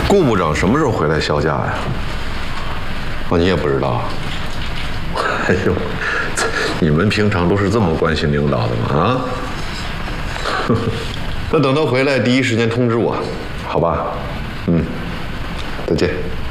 顾部长什么时候回来销假呀？哦，你也不知道？哎呦，你们平常都是这么关心领导的吗？啊？那等他回来，第一时间通知我，好吧？再见。